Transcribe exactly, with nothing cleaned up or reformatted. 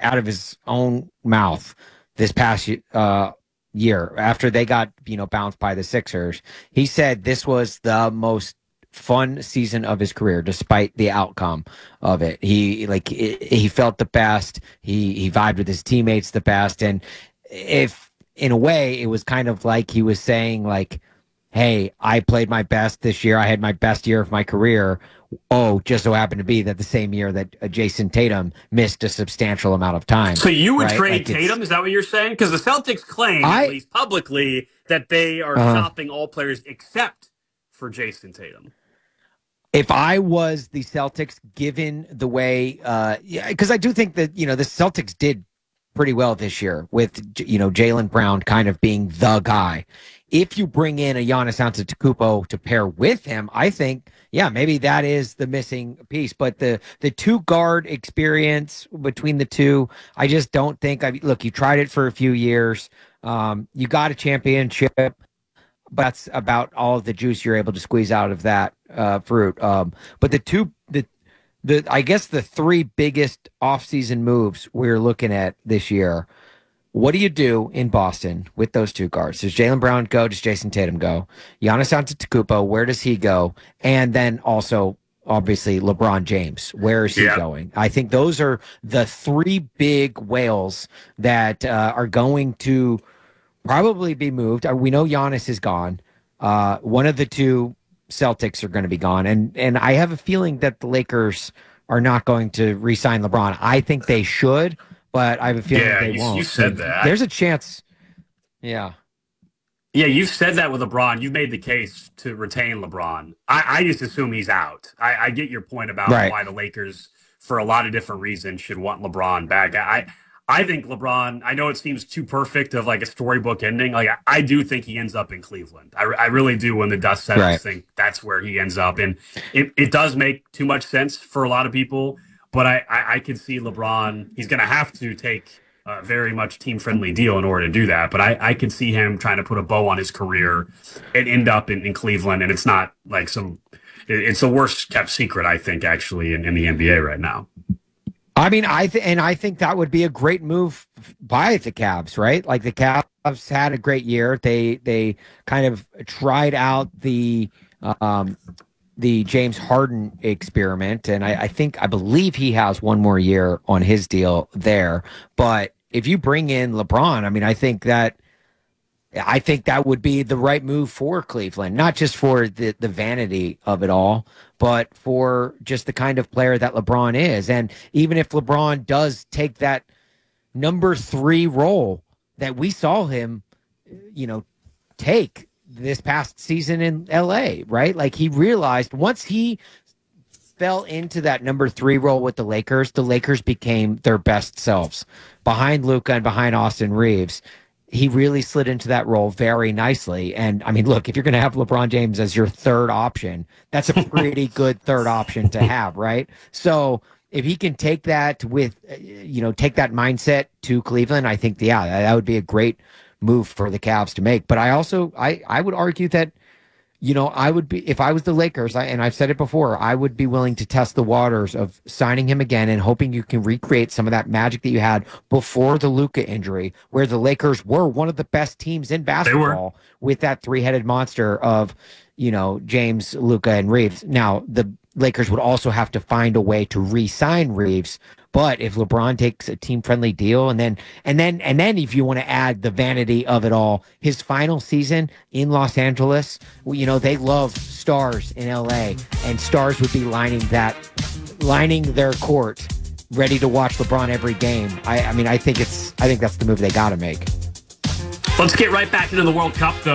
out of his own mouth this past uh, year after they got, you know, bounced by the Sixers. He said this was the most fun season of his career, despite the outcome of it. He like he felt the best. He he vibed with his teammates the best, and if in a way it was kind of like he was saying like, hey, I played my best this year. I had my best year of my career. Oh, just so happened to be that the same year that uh, Jason Tatum missed a substantial amount of time. So you would right? trade like Tatum? Is that what you're saying? Because the Celtics claim, I, at least publicly, that they are uh, shopping all players except for Jason Tatum. If I was the Celtics, given the way, uh, yeah, because I do think that, you know, the Celtics did pretty well this year with, you know, Jaylen Brown kind of being the guy. If you bring in a Giannis Antetokounmpo to pair with him, I think, yeah, maybe that is the missing piece. But the the two guard experience between the two, I just don't think. I look, you tried it for a few years. Um, you got a championship, but that's about all of the juice you're able to squeeze out of that uh, fruit. Um, but the two, the the I guess the three biggest offseason moves we're looking at this year. What do you do in Boston with those two guards? Does Jaylen Brown go? Does Jason Tatum go? Giannis Antetokounmpo, where does he go? And then also, obviously, LeBron James. Where is he yeah. going? I think those are the three big whales that uh, are going to probably be moved. We know Giannis is gone. Uh, one of the two Celtics are going to be gone. And, and I have a feeling that the Lakers are not going to re-sign LeBron. I think they should. But I have a feeling yeah, they you, won't. You said so that. There's a chance. Yeah. Yeah, you've said that with LeBron. You've made the case to retain LeBron. I, I just assume he's out. I, I get your point about right. why the Lakers, for a lot of different reasons, should want LeBron back. I I think LeBron, I know it seems too perfect of like a storybook ending. Like I, I do think he ends up in Cleveland. I, I really do when the dust settles right. think that's where he ends up. And it, it does make too much sense for a lot of people. But I, I, I can see LeBron, he's going to have to take a very much team-friendly deal in order to do that. But I, I can see him trying to put a bow on his career and end up in, in Cleveland. And it's not like some – it's the worst-kept secret, I think, actually, in, in the N B A right now. I mean, I th- and I think that would be a great move by the Cavs, right? Like the Cavs had a great year. They they kind of tried out the um, – the James Harden experiment. And I, I think, I believe he has one more year on his deal there. But if you bring in LeBron, I mean, I think that, I think that would be the right move for Cleveland, not just for the, the vanity of it all, but for just the kind of player that LeBron is. And even if LeBron does take that number three role that we saw him, you know, take this past season in L A, right? Like he realized once he fell into that number three role with the Lakers, the Lakers became their best selves behind Luka and behind Austin Reeves. He really slid into that role very nicely. And I mean, look, if you're going to have LeBron James as your third option, that's a pretty good third option to have, right? So if he can take that with, you know, take that mindset to Cleveland, I think, yeah, that would be a great move for the Cavs to make. But I also, I, I would argue that, you know, I would be, if I was the Lakers, I, and I've said it before, I would be willing to test the waters of signing him again and hoping you can recreate some of that magic that you had before the Luka injury, where the Lakers were one of the best teams in basketball with that three-headed monster of, you know, James, Luka, and Reeves. Now, the Lakers would also have to find a way to re-sign Reeves. But if LeBron takes a team-friendly deal, and then and then and then if you want to add the vanity of it all, his final season in Los Angeles, you know, they love stars in L A, and stars would be lining that, lining their court, ready to watch LeBron every game. I, I mean, I think it's, I think that's the move they got to make. Let's get right back into the World Cup, though.